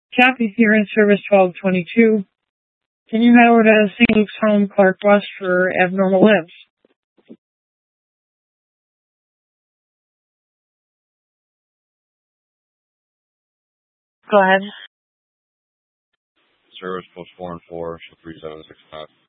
Kathy here in service 1222. Can you head over to St. Luke's Home, Clark West for abnormal limbs? Go ahead. Service post 4 and 4, so 3765.